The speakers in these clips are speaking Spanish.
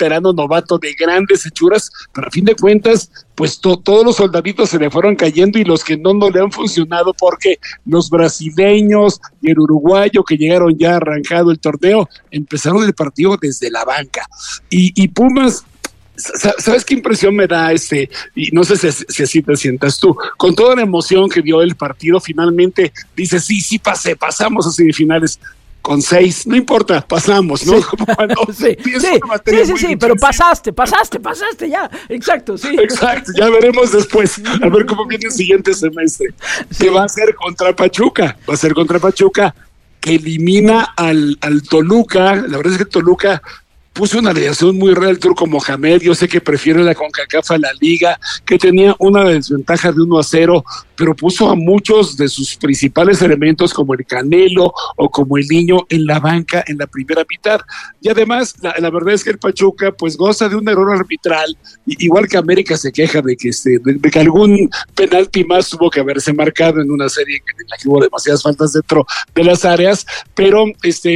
veterano novato de grandes hechuras, pero a fin de cuentas, pues todos los soldaditos se le fueron cayendo y los que no le han funcionado porque los brasileños y el uruguayo que llegaron ya arrancado el torneo, empezaron el partido desde la banca. Y Pumas, ¿sabes qué impresión me da y no sé si así te sientas tú, con toda la emoción que dio el partido, finalmente dice, sí, pasamos a semifinales con 6, no importa, pasamos, ¿no? Sí. Como cuando sí, pero pasaste ya, exacto, sí. Exacto, ya veremos después, a ver cómo viene el siguiente semestre, que va a ser contra Pachuca, que elimina al Toluca. La verdad es que Toluca puso una alineación muy real, Turco Mohamed. Yo sé que prefiere la CONCACAF a la Liga, que tenía una desventaja de 1-0, pero puso a muchos de sus principales elementos, como el Canelo o como el Niño, en la banca en la primera mitad. Y además, la verdad es que el Pachuca pues goza de un error arbitral, igual que América se queja de que algún penalti más tuvo que haberse marcado en una serie en la que hubo demasiadas faltas dentro de las áreas, pero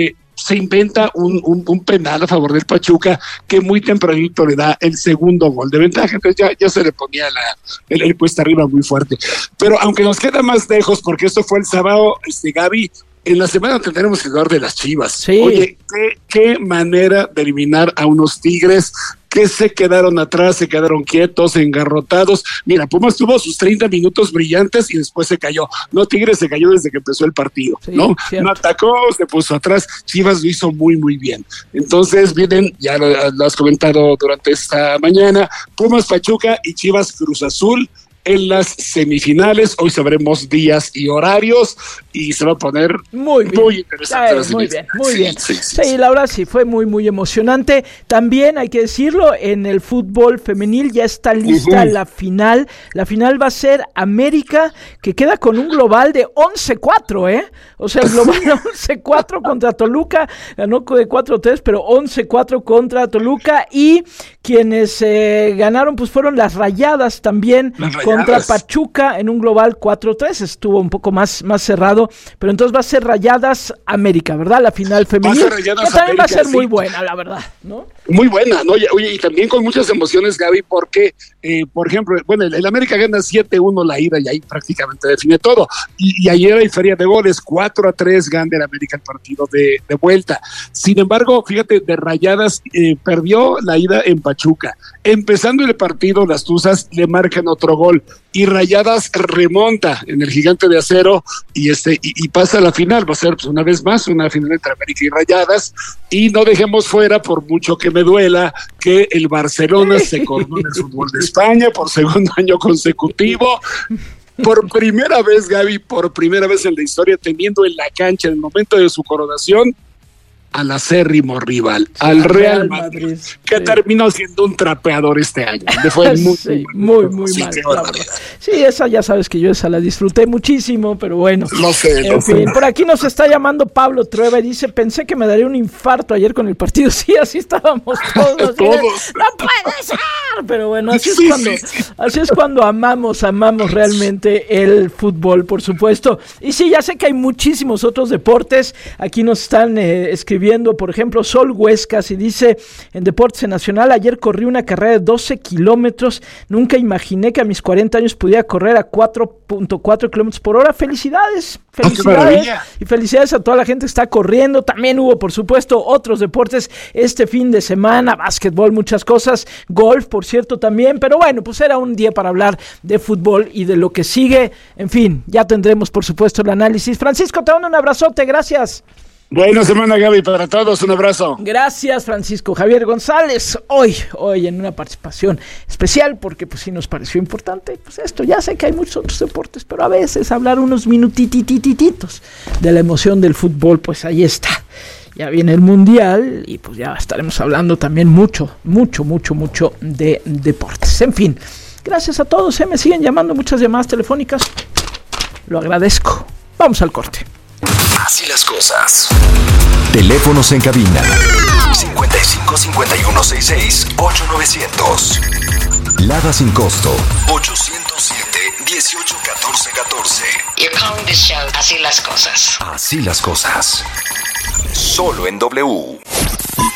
se inventa un penal a favor del Pachuca que muy tempranito le da el segundo gol de ventaja. Entonces ya se le ponía el cuesta arriba muy fuerte. Pero aunque nos queda más lejos, porque esto fue el sábado, Gaby, en la semana tendremos que hablar de las Chivas. Sí. Oye, qué manera de eliminar a unos Tigres que se quedaron atrás, se quedaron quietos, engarrotados. Mira, Pumas tuvo sus 30 minutos brillantes y después se cayó. No, Tigres se cayó desde que empezó el partido, sí, ¿no? Cierto. No atacó, se puso atrás. Chivas lo hizo muy, muy bien. Entonces vienen, ya lo has comentado durante esta mañana, Pumas Pachuca y Chivas Cruz Azul en las semifinales. Hoy sabremos días y horarios y se va a poner muy interesante. Muy bien. Sí, la verdad sí, fue muy, muy emocionante. También hay que decirlo, en el fútbol femenil ya está lista la final. La final va a ser América, que queda con un global de 11-4, O sea, el global 11-4 contra Toluca, ganó de 4-3, pero 11-4 contra Toluca, y quienes ganaron pues fueron las Rayadas también, contra Pachuca en un global 4-3, estuvo un poco más cerrado, pero entonces va a ser Rayadas América, ¿verdad? La final femenil, que también América, va a ser muy buena, la verdad, ¿no? Muy buena, ¿no? Oye, y también con muchas emociones, Gaby, porque, por ejemplo, bueno, el América gana 7-1 la ida y ahí prácticamente define todo, y ayer hay feria de goles, 4-3 gana el América el partido de vuelta. Sin embargo, fíjate, de Rayadas perdió la ida en Pachuca. Empezando el partido, las Tuzas le marcan otro gol y Rayadas remonta en el Gigante de Acero y pasa a la final. Va a ser pues, una vez más una final entre América y Rayadas, y no dejemos fuera, por mucho que me duela, que el Barcelona se coronó en el fútbol de España por segundo año consecutivo. Por primera vez, Gaby, por primera vez en la historia, teniendo en la cancha en el momento de su coronación al acérrimo rival, al Real Madrid, que terminó siendo un trapeador este año. Fue muy mal. Sí, esa ya sabes que yo esa la disfruté muchísimo, pero bueno. No sé. Por aquí nos está llamando Pablo Trueba y dice, pensé que me daría un infarto ayer con el partido. Sí, así estábamos todos. ¡No puede ser! Pero bueno, así es cuando amamos realmente el fútbol, por supuesto. Y sí, ya sé que hay muchísimos otros deportes. Aquí nos están escribiendo, por ejemplo, Sol Huescas, y dice, en Deportes Nacional, ayer corrí una carrera de 12 kilómetros, nunca imaginé que a mis 40 años pudiera correr a 4.4 kilómetros por hora. Felicidades, y felicidades a toda la gente que está corriendo. También hubo, por supuesto, otros deportes este fin de semana, básquetbol, muchas cosas, golf, por cierto, también, pero bueno, pues era un día para hablar de fútbol y de lo que sigue. En fin, ya tendremos, por supuesto, el análisis. Francisco, te mando un abrazote, gracias. Buena semana, Gaby, para todos, un abrazo. Gracias, Francisco. Javier González, hoy en una participación especial, porque pues sí nos pareció importante, pues esto, ya sé que hay muchos otros deportes, pero a veces hablar unos minutitititos de la emoción del fútbol, pues ahí está. Ya viene el Mundial y pues ya estaremos hablando también mucho de deportes. En fin, gracias a todos, me siguen llamando, muchas llamadas telefónicas, lo agradezco. Vamos al corte. Así las cosas. Teléfonos en cabina 55 51 66 8900. Lada sin costo 807 18 14 14. You're calling this show Así las cosas. Así las cosas. Solo en W.